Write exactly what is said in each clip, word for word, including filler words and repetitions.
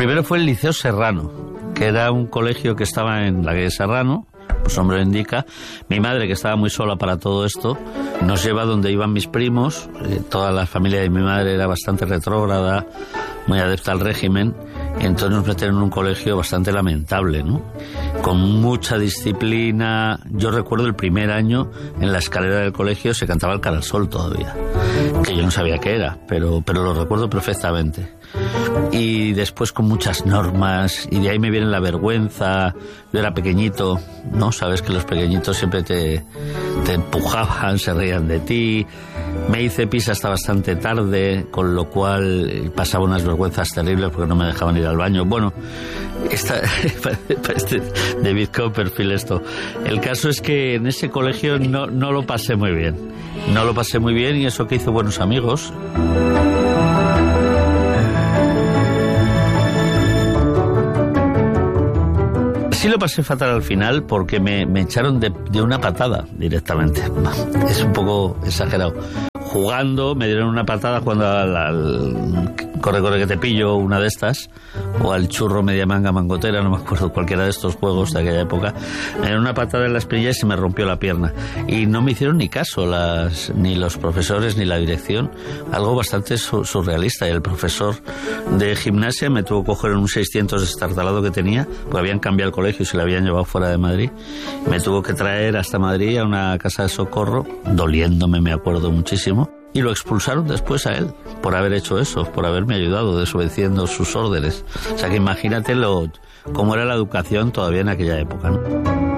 primero fue el Liceo Serrano, que era un colegio que estaba en la calle Serrano, pues su nombre lo indica. Mi madre, que estaba muy sola para todo esto, nos lleva donde iban mis primos. Eh, toda la familia de mi madre era bastante retrógrada, muy adepta al régimen, y entonces nos metieron en un colegio bastante lamentable, ¿no? Con mucha disciplina. Yo recuerdo el primer año, en la escalera del colegio se cantaba el Cara al Sol todavía, que yo no sabía qué era, pero, pero lo recuerdo perfectamente. Y después con muchas normas, y de ahí me viene la vergüenza. Yo era pequeñito, ¿no? Sabes que los pequeñitos siempre te, te empujaban, se reían de ti. Me hice pis hasta bastante tarde, con lo cual pasaba unas vergüenzas terribles porque no me dejaban ir al baño. Bueno, esta, este David Copperfield esto. El caso es que en ese colegio no, no lo pasé muy bien. No lo pasé muy bien, y eso que hice buenos amigos. Sí lo pasé fatal al final porque me, me echaron de, de una patada directamente. Es un poco exagerado. Jugando, me dieron una patada jugando al, al corre, corre que te pillo, una de estas, o al churro media manga mangotera, no me acuerdo, cualquiera de estos juegos de aquella época. Me dieron una patada en la espinilla y se me rompió la pierna. Y no me hicieron ni caso las, ni los profesores ni la dirección. Algo bastante su, surrealista. Y el profesor de gimnasia me tuvo que coger en un seiscientos destartalado que tenía, porque habían cambiado el colegio y se lo habían llevado fuera de Madrid. Me tuvo que traer hasta Madrid a una casa de socorro, doliéndome, me acuerdo muchísimo. Y lo expulsaron después a él por haber hecho eso, por haberme ayudado, desobedeciendo sus órdenes. O sea que imagínate lo, cómo era la educación todavía en aquella época, ¿no?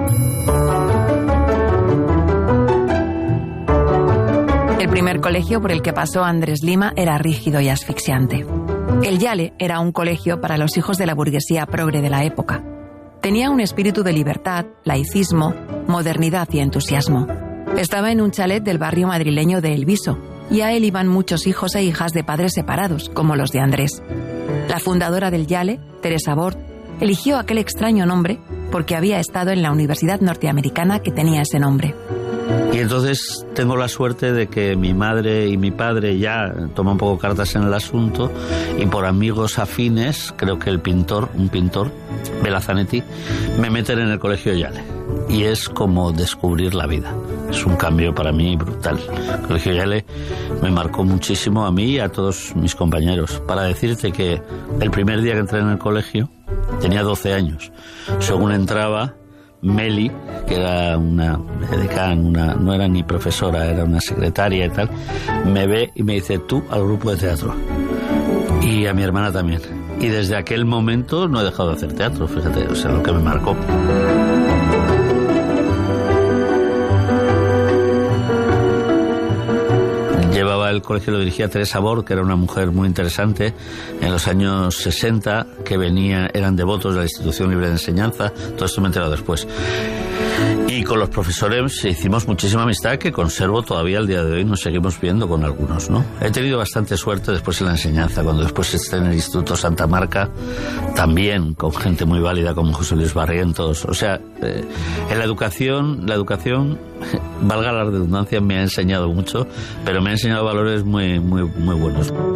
El primer colegio por el que pasó Andrés Lima era rígido y asfixiante. El Yale era un colegio para los hijos de la burguesía progre de la época. Tenía un espíritu de libertad, laicismo, modernidad y entusiasmo. Estaba en un chalet del barrio madrileño de El Viso, y a él iban muchos hijos e hijas de padres separados, como los de Andrés. La fundadora del Yale, Teresa Bort, eligió aquel extraño nombre porque había estado en la universidad norteamericana que tenía ese nombre. Y entonces tengo la suerte de que mi madre y mi padre ya toman un poco cartas en el asunto, y por amigos afines, creo que el pintor, un pintor, Belazanetti, me meten en el colegio Yale. Y es como descubrir la vida. Es un cambio para mí brutal. El colegio Yale me marcó muchísimo a mí y a todos mis compañeros. Para decirte que el primer día que entré en el colegio tenía doce años. Según entraba, Meli, que era una decán, una, no era ni profesora, era una secretaria y tal, me ve y me dice: tú al grupo de teatro. Y a mi hermana también. Y desde aquel momento no he dejado de hacer teatro, fíjate, o sea, lo que me marcó. Llevaba el colegio, lo dirigía Teresa Bort, que era una mujer muy interesante en los años sesenta, que venía, eran devotos de la Institución Libre de Enseñanza. Todo esto me he enterado después. Y con los profesores hicimos muchísima amistad, que conservo todavía al día de hoy. Nos seguimos viendo con algunos, ¿no? He tenido bastante suerte después en la enseñanza. Cuando después esté en el Instituto Santa Marca, también con gente muy válida como José Luis Barrientos. O sea, eh, en la educación, la educación, valga la redundancia, me ha enseñado mucho, pero me ha enseñado valores muy, muy, muy buenos.